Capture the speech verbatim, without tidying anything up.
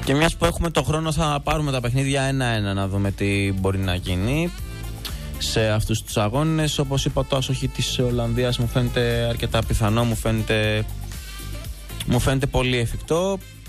Και μιας που έχουμε το χρόνο, θα πάρουμε τα παιχνίδια ένα-ένα να δούμε τι μπορεί να γίνει σε αυτούς τους αγώνες. Όπως είπα, το άσοχη της Ολλανδίας μου φαίνεται αρκετά πιθανό, μου φαίνεται, μου φαίνεται πολύ εφικτό.